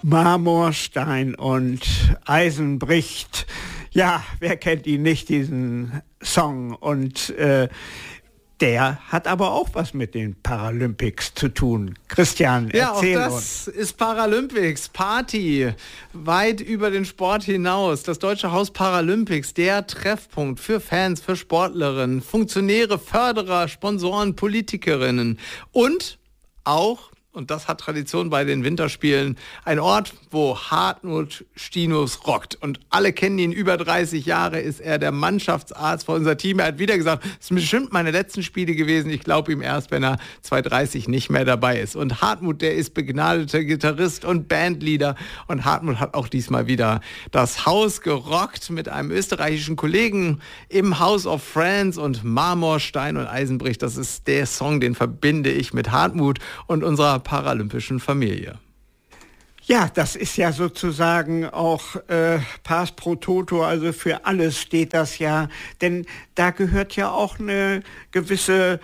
Marmorstein und Eisen bricht. Ja, wer kennt ihn nicht, diesen Song? Und der hat aber auch was mit den Paralympics zu tun. Christian, erzähl uns. Ja, auch das ist Paralympics, Party, weit über den Sport hinaus. Das Deutsche Haus Paralympics, der Treffpunkt für Fans, für Sportlerinnen, Funktionäre, Förderer, Sponsoren, Politikerinnen und auch, und das hat Tradition bei den Winterspielen, ein Ort, wo Hartmut Stinus rockt. Und alle kennen ihn, über 30 Jahre ist er der Mannschaftsarzt für unser Team. Er hat wieder gesagt, es sind bestimmt meine letzten Spiele gewesen. Ich glaube ihm erst, wenn er 2030 nicht mehr dabei ist. Und Hartmut, der ist begnadeter Gitarrist und Bandleader. Und Hartmut hat auch diesmal wieder das Haus gerockt mit einem österreichischen Kollegen im House of Friends und Marmorstein und Eisenbrich. Das ist der Song, den verbinde ich mit Hartmut und unserer paralympischen Familie. Ja, das ist ja sozusagen auch Pars pro Toto, also für alles steht das ja, denn da gehört ja auch eine gewisse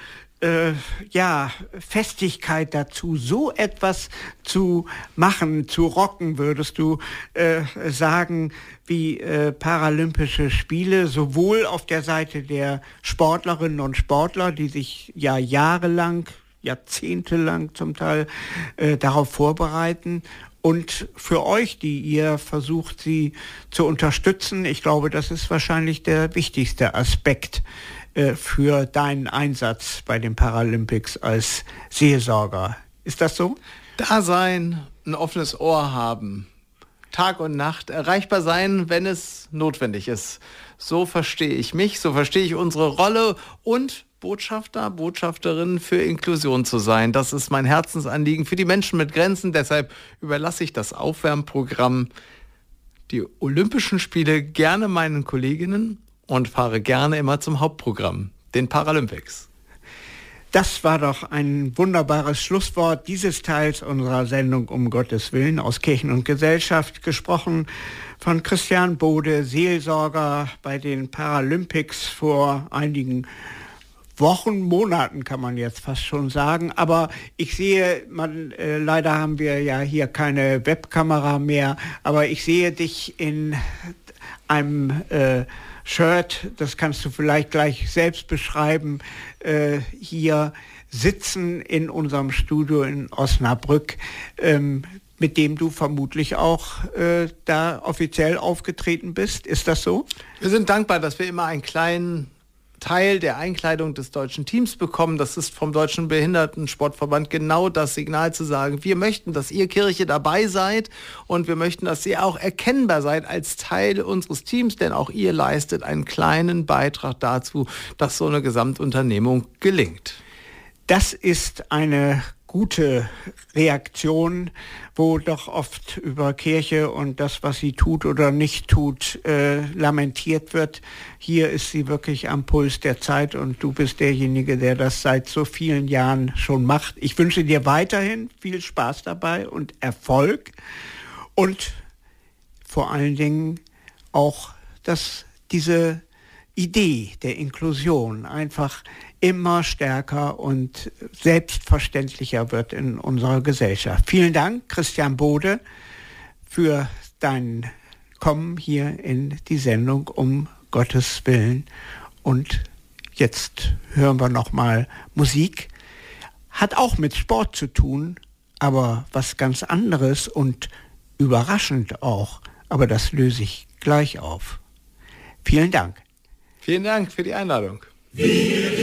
Festigkeit dazu, so etwas zu machen, zu rocken, würdest du sagen, wie Paralympische Spiele, sowohl auf der Seite der Sportlerinnen und Sportler, die sich ja jahrzehntelang zum Teil darauf vorbereiten, und für euch, die ihr versucht, sie zu unterstützen. Ich glaube, das ist wahrscheinlich der wichtigste Aspekt für deinen Einsatz bei den Paralympics als Seelsorger. Ist das so? Da sein, ein offenes Ohr haben, Tag und Nacht erreichbar sein, wenn es notwendig ist. So verstehe ich mich, so verstehe ich unsere Rolle und Botschafter, Botschafterin für Inklusion zu sein. Das ist mein Herzensanliegen für die Menschen mit Grenzen. Deshalb überlasse ich das Aufwärmprogramm, die Olympischen Spiele, gerne meinen Kolleginnen und fahre gerne immer zum Hauptprogramm, den Paralympics. Das war doch ein wunderbares Schlusswort dieses Teils unserer Sendung Um Gottes Willen aus Kirchen und Gesellschaft, gesprochen von Christian Bode, Seelsorger bei den Paralympics vor einigen Wochen, Monaten kann man jetzt fast schon sagen, aber ich sehe, leider haben wir ja hier keine Webkamera mehr, aber ich sehe dich in einem Shirt, das kannst du vielleicht gleich selbst beschreiben, hier sitzen in unserem Studio in Osnabrück, mit dem du vermutlich auch da offiziell aufgetreten bist. Ist das so? Wir sind dankbar, dass wir immer einen kleinen Teil der Einkleidung des deutschen Teams bekommen. Das ist vom Deutschen Behindertensportverband genau das Signal zu sagen, wir möchten, dass ihr Kirche dabei seid und wir möchten, dass ihr auch erkennbar seid als Teil unseres Teams, denn auch ihr leistet einen kleinen Beitrag dazu, dass so eine Gesamtunternehmung gelingt. Das ist eine gute Reaktion, wo doch oft über Kirche und das, was sie tut oder nicht tut, lamentiert wird. Hier ist sie wirklich am Puls der Zeit und du bist derjenige, der das seit so vielen Jahren schon macht. Ich wünsche dir weiterhin viel Spaß dabei und Erfolg und vor allen Dingen auch, dass diese Idee der Inklusion einfach immer stärker und selbstverständlicher wird in unserer Gesellschaft. Vielen Dank, Christian Bode, für dein Kommen hier in die Sendung Um Gottes Willen. Und jetzt hören wir nochmal Musik. Hat auch mit Sport zu tun, aber was ganz anderes und überraschend auch. Aber das löse ich gleich auf. Vielen Dank. Vielen Dank für die Einladung.